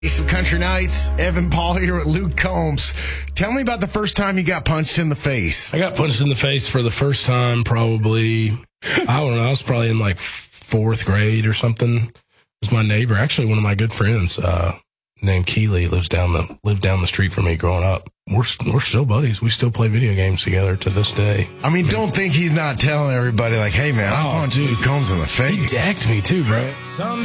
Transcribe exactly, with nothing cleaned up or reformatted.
Some Country Nights, Evan Paul here with Luke Combs. Tell me about the first time you got punched in the face. I got punched in the face for the first time probably, I don't know, I was probably in like fourth grade or something. It was my neighbor, actually one of my good friends, uh, named Keely, lives down the lived down the street from me growing up. We're we're still buddies. We still play video games together to this day. I mean, don't think he's not telling everybody like, hey man, I Oh, punched dude. Luke Combs in the face. He decked me too, bro.